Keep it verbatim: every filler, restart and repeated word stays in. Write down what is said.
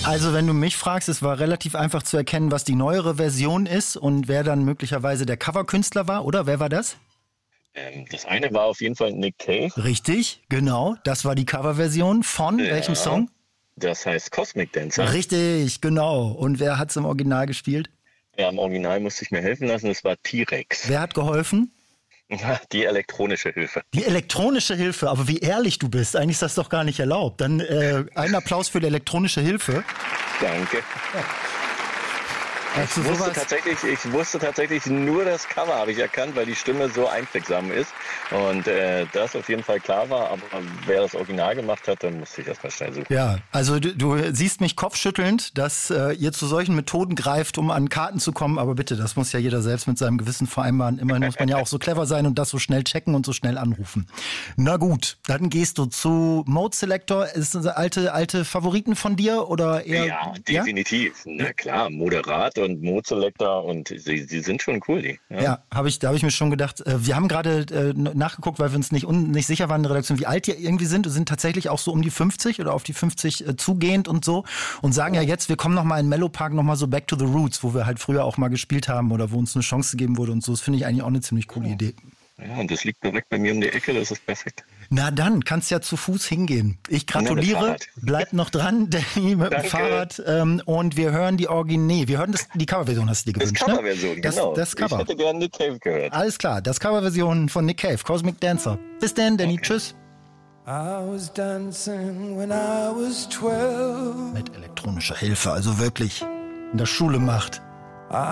Also wenn du mich fragst, es war relativ einfach zu erkennen, was die neuere Version ist und wer dann möglicherweise der Coverkünstler war, oder? Wer war das? Ähm, das eine war auf jeden Fall Nick Cave. Richtig, genau. Das war die Coverversion von Ja, welchem Song? Das heißt Cosmic Dancer. Richtig, genau. Und wer hat's im Original gespielt? Ja, im Original musste ich mir helfen lassen, das war T-Rex. Wer hat geholfen? Die elektronische Hilfe. Die elektronische Hilfe, aber wie ehrlich du bist. Eigentlich ist das doch gar nicht erlaubt. Dann äh, einen Applaus für die elektronische Hilfe. Danke. Ja. Ich wusste, tatsächlich, ich wusste tatsächlich nur das Cover, habe ich erkannt, weil die Stimme so einprägsam ist. Und äh, das auf jeden Fall klar war, aber wer das Original gemacht hat, dann musste ich das mal schnell suchen. Ja, also du, du siehst mich kopfschüttelnd, dass äh, ihr zu solchen Methoden greift, um an Karten zu kommen. Aber bitte, das muss ja jeder selbst mit seinem Gewissen vereinbaren. Immerhin muss man ja auch so clever sein und das so schnell checken und so schnell anrufen. Na gut, dann gehst du zu Mode Selector. Ist das alte, alte Favoriten von dir oder eher? Ja, definitiv. Ja? Na klar, moderat und Mode Selector und sie, sie sind schon cool, die. Ja, ja hab ich, da habe ich mir schon gedacht. Äh, wir haben gerade äh, nachgeguckt, weil wir uns nicht, un, nicht sicher waren in der Redaktion, wie alt die irgendwie sind. Wir sind tatsächlich auch so um die fünfzig oder auf die fünfzig äh, zugehend und so. Und sagen ja jetzt, wir kommen noch mal in Mellow Park noch mal so back to the roots, wo wir halt früher auch mal gespielt haben oder wo uns eine Chance gegeben wurde und so. Das finde ich eigentlich auch eine ziemlich coole Idee. Ja, und das liegt direkt bei mir um die Ecke, das ist perfekt. Na dann, kannst ja zu Fuß hingehen. Ich gratuliere, bleib noch dran, Danny, mit dem Fahrrad. Ähm, und wir hören die Original, wir hören das, die Coverversion, hast du dir gewünscht, Das Coverversion, ne? genau. Das, das Cover. Ich hätte gerne Nick Cave gehört. Alles klar, das Coverversion von Nick Cave, Cosmic Dancer. Bis dann, Danny, okay. Tschüss. I was dancing when I was twelve. Mit elektronischer Hilfe, also wirklich in der Schule macht.